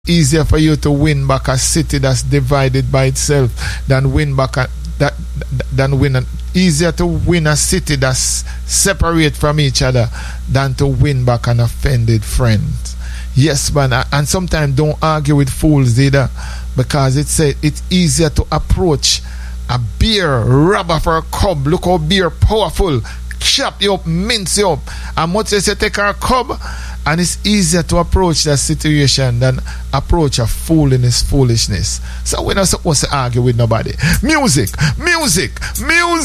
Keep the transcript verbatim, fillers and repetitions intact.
easier for you to win back a city that's divided by itself than win back a that than win an easier to win a city that's separate from each other than to win back an offended friend. Yes, man, and sometimes don't argue with fools either, because it's a, it's easier to approach a beer robber for a cub. Look how beer powerful, chop you up, mince you up, and much as you take our cub. And it's easier to approach that situation than approach a fool in his foolishness. So we're not supposed to argue with nobody. Music, music, music.